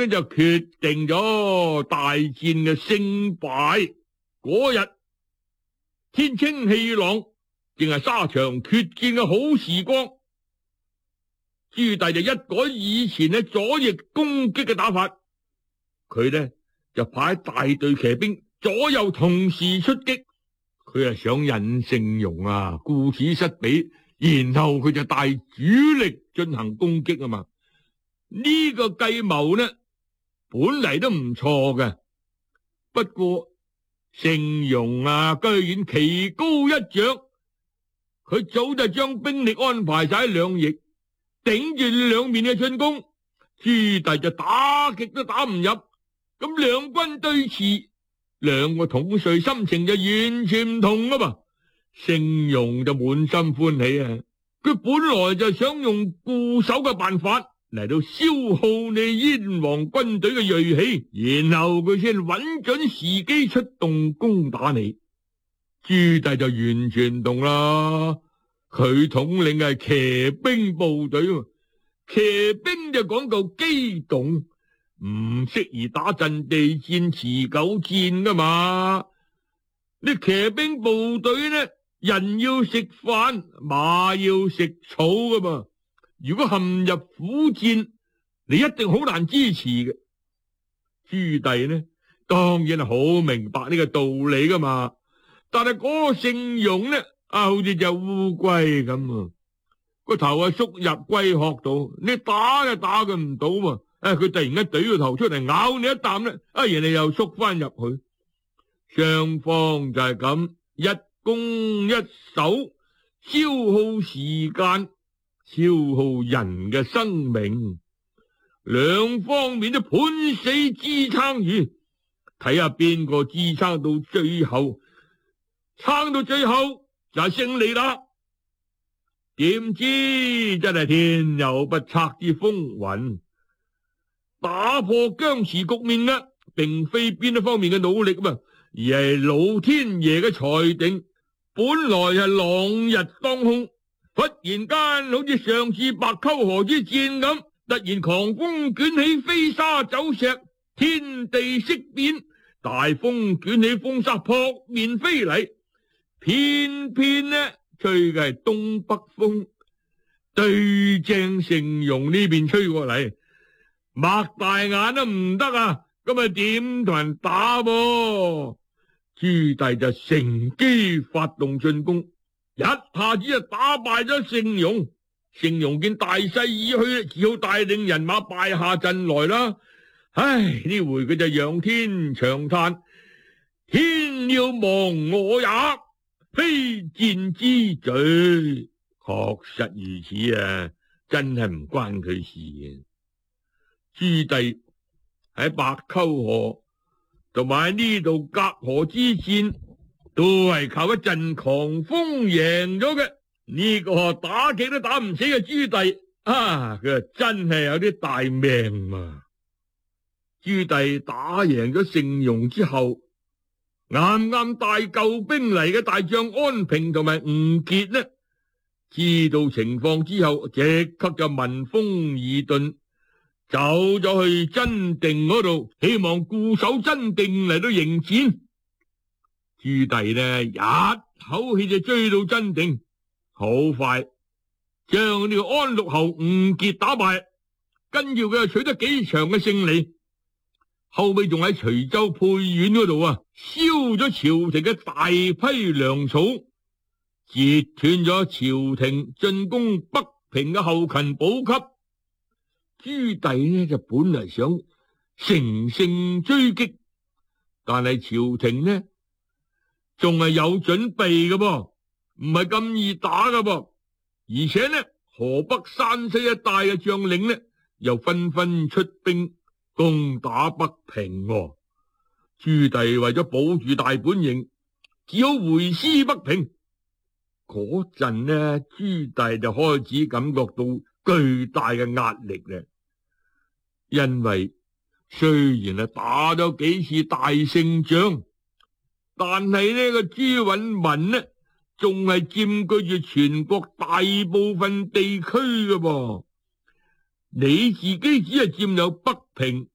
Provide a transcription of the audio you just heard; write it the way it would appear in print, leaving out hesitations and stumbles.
就決定咗大戰嘅勝敗。嗰日天清氣朗，正係沙場決戰嘅好時光。朱棣就一改以前嘅左翼攻擊嘅打法，佢呢就派大隊騎兵左右同時出擊。佢係想引聖容啊，顧此失彼，然後佢就帶主力進行攻擊啊嘛。呢個計謀呢，本嚟都唔錯嘅，不過聖容啊，居然棋高一着，佢早就將兵力安排晒喺兩翼，頂住兩面嘅進攻。朱棣就打極都打唔入，咁兩軍對峙，兩個統帥心情就完全唔同啊嘛。聖容就滿心歡喜啊，佢本來就想用固守嘅辦法嚟到消耗你燕王軍隊嘅銳氣，然後佢先揾準時機出動攻打你。朱棣就完全唔同啦，佢統領係騎兵部隊，騎兵就講究機動，唔適宜打陣地戰、持久戰噶嘛。你騎兵部隊呢，人要食飯，馬要食草噶嘛。如果陷入苦戰，你一定好難支持嘅。朱棣呢，當然係好明白呢個道理噶嘛。但係嗰個聖容呢，好似隻烏龜咁啊，個頭縮入龜殼度，你打就打佢唔到嘛。佢突然間懟個頭出嚟咬你一啖咧，人哋又縮翻入去。雙方就係咁一攻一守，消耗時間，消耗人嘅生命，兩方面都拼死支撐住，睇下邊個支撐到最後，撐到最後就係勝利啦。點知真係天有不測之風雲，打破僵持局面嘅並非邊一方面嘅努力嘛，而係老天爺嘅裁定。本來係朗日當空，忽然間好似上次白溝河之戰咁，突然狂風捲起飛沙走石，天地色變，大風捲起風沙撲面飛嚟，偏偏呢吹嘅係東北風，對正聖容呢邊吹過嚟，擘大眼都唔得啊！咁啊點同人打噃？朱棣就乘機發動進攻，一下子就打敗咗聖容。聖容見大勢已去，只好帶領人馬敗下陣來啦。唉，呢回佢就仰天長嘆：天要亡我也，非戰之罪。確實如此啊，真係唔關佢事嘅。朱棣喺白溝河同埋呢度隔河之戰，都係靠一陣狂風贏咗嘅。呢個打極都打唔死嘅朱棣佢真係有啲大命嘛。朱棣打贏咗聖容之後，啱啱帶救兵嚟嘅大將安平同埋吳傑呢，知道情況之後，即刻就聞風而遁，走咗去真定嗰度，希望固守真定嚟到迎戰。朱棣呢，一口氣就追到真定，好快將呢個安陸侯吳傑打敗，跟住佢又取得幾場嘅勝利。後尾仲喺徐州沛縣嗰度燒咗朝廷嘅大批糧草，截斷咗朝廷進攻北平嘅後勤補給。朱棣呢就本嚟想乘勝追擊，但係朝廷呢仲係有準備嘅噃，唔係咁易打嘅噃。而且呢，河北山西一帶嘅將領呢又紛紛出兵攻打北平。朱棣為咗保住大本營，只好回師北平。嗰陣呢，朱棣就開始感覺到巨大嘅壓力咧。因為雖然係打咗幾次大勝仗，但係呢個朱允炆呢仲係佔據住全國大部分地區嘅噃。你自己只係佔有北平，